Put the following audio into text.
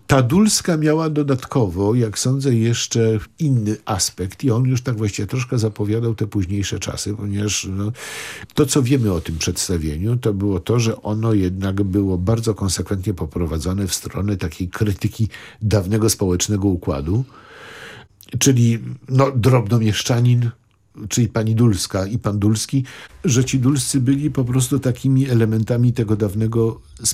Ta Dulska miała dodatkowo, jak sądzę, jeszcze inny aspekt i on już tak właściwie troszkę zapowiadał te późniejsze czasy, ponieważ to, co wiemy o tym przedstawieniu, to było to, że ono jednak było bardzo konsekwentnie poprowadzone w stronę takiej krytyki dawnego społecznego układu, czyli drobnomieszczanin, czyli pani Dulska i pan Dulski, że ci Dulscy byli po prostu takimi elementami tego dawnego